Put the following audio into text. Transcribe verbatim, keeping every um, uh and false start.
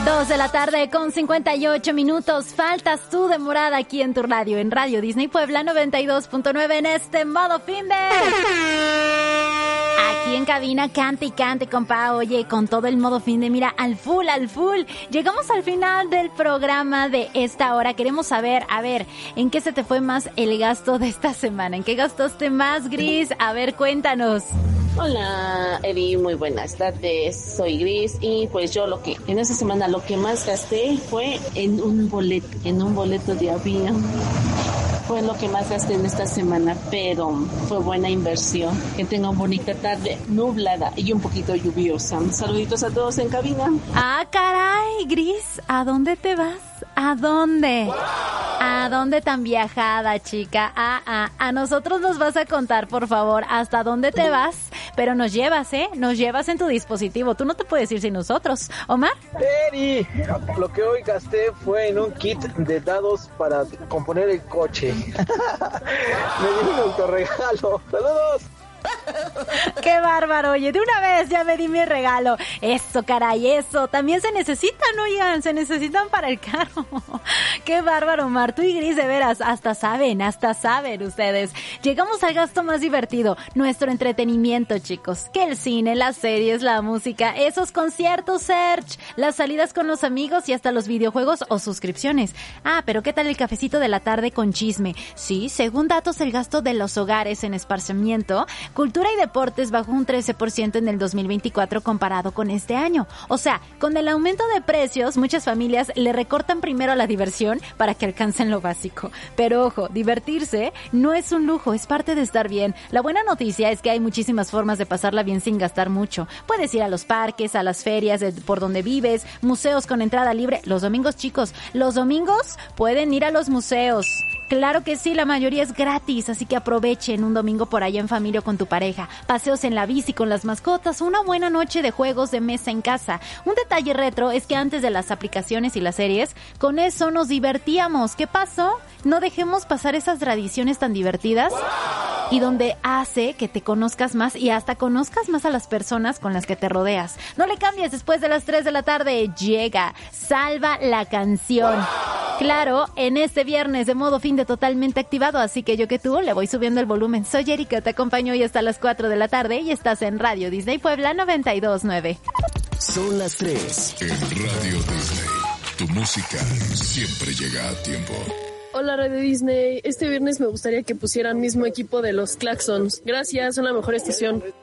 Dos de la tarde con cincuenta y ocho minutos. Faltas tú de morada aquí en tu radio, en Radio Disney Puebla noventa y dos punto nueve en este modo fin de... Aquí en cabina, cante y cante, compa. Oye, con todo el modo fin de, mira, al full, al full. Llegamos al final del programa de esta hora. Queremos saber, a ver, ¿en qué se te fue más el gasto de esta semana? ¿En qué gastaste más, Gris? A ver, cuéntanos. Hola, Eddie, muy buenas tardes. Soy Gris y pues yo lo que en esta semana lo que más gasté fue en un boleto, en un boleto de avión. Fue lo que más gasté en esta semana, pero fue buena inversión. Que tengan bonita tarde, nublada y un poquito lluviosa. Saluditos a todos en cabina. Ah, caray, Gris, ¿a dónde te vas? ¿A dónde? ¡Wow! ¿A dónde tan viajada, chica? Ah, ah, a nosotros nos vas a contar, por favor, hasta dónde te vas, pero nos llevas, ¿eh? Nos llevas en tu dispositivo. Tú no te puedes ir sin nosotros. ¿Omar? Eri, lo que hoy gasté fue en un kit de dados para componer el coche. Me di un autorregalo. ¡Saludos! ¡Qué bárbaro! Oye, de una vez ya me di mi regalo. Eso, caray, eso. También se necesitan, oigan, se necesitan para el carro. ¡Qué bárbaro, Omar! Tú y Gris, de veras, hasta saben, hasta saben ustedes. Llegamos al gasto más divertido, nuestro entretenimiento, chicos. Que el cine, las series, la música, esos conciertos, Search, las salidas con los amigos y hasta los videojuegos o suscripciones. Ah, pero ¿qué tal el cafecito de la tarde con chisme? Sí, según datos, el gasto de los hogares en esparcimiento, cultura y deportes bajó un trece por ciento en el dos mil veinticuatro comparado con este año. O sea, con el aumento de precios, muchas familias le recortan primero a la diversión para que alcancen lo básico. Pero ojo, divertirse no es un lujo, es parte de estar bien. La buena noticia es que hay muchísimas formas de pasarla bien sin gastar mucho. Puedes ir a los parques, a las ferias de, por donde vives, museos con entrada libre. Los domingos, chicos, los domingos pueden ir a los museos. Claro que sí, la mayoría es gratis, así que aprovechen un domingo por allá en familia o con tu pareja. Paseos en la bici con las mascotas, una buena noche de juegos de mesa en casa. Un detalle retro es que antes de las aplicaciones y las series, con eso nos divertíamos. ¿Qué pasó? No dejemos pasar esas tradiciones tan divertidas y donde hace que te conozcas más y hasta conozcas más a las personas con las que te rodeas. No le cambies, después de las tres de la tarde llega Salva la Canción. Claro, en este viernes de modo fin de totalmente activado, así que yo que tú le voy subiendo el volumen. Soy Erika, te acompaño hoy hasta las cuatro de la tarde y estás en Radio Disney Puebla noventa y dos punto nueve. Son las tres en Radio Disney. Tu música siempre llega a tiempo. Hola Radio Disney, este viernes me gustaría que pusieran mismo equipo de los Claxons. Gracias, son la mejor estación.